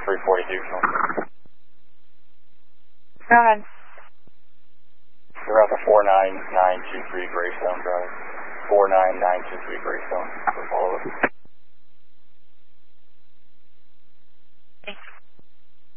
342. Go ahead. You're out to 49923 Greystone Drive. 49923 Greystone. Follow it.